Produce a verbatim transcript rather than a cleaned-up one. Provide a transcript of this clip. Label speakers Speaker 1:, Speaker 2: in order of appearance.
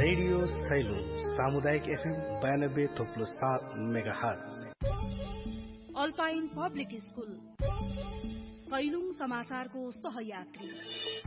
Speaker 1: Radio Sailung सामुदायिक FM बयानब्बे थोप्लो सात mega hertz.
Speaker 2: Alpine public school Sailung समाचारको सहयात्री।